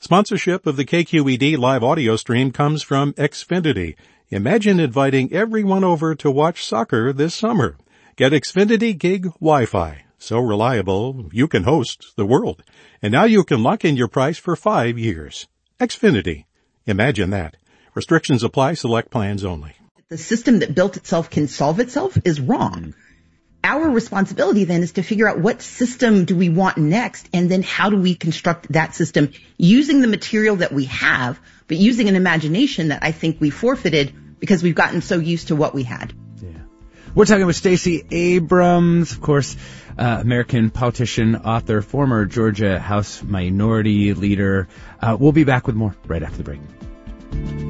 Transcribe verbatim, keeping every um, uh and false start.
Sponsorship of the K Q E D live audio stream comes from Xfinity. Imagine inviting everyone over to watch soccer this summer. Get Xfinity Gig Wi-Fi. So reliable, you can host the world. And now you can lock in your price for five years. Xfinity. Imagine that. Restrictions apply. Select plans only. The system that built itself can solve itself is wrong. Our responsibility then is to figure out what system do we want next, and then how do we construct that system using the material that we have, but using an imagination that I think we forfeited because we've gotten so used to what we had. Yeah. We're talking with Stacey Abrams, of course, uh, American politician, author, former Georgia House Minority Leader. Uh, we'll be back with more right after the break.